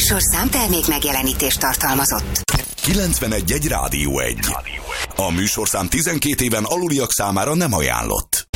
műsorszám termék megjelenítést tartalmazott. 91.1 Rádió 1. A műsorszám 12 éven aluliak számára nem ajánlott.